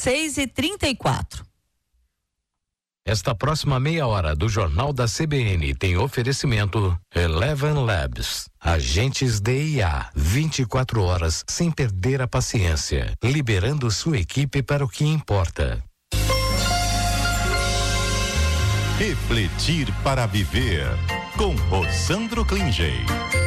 6h34. Esta próxima meia hora do Jornal da CBN tem oferecimento Eleven Labs. Agentes de IA, 24 horas sem perder a paciência, liberando sua equipe para o que importa. Refletir para viver, com Rosandro Klingey.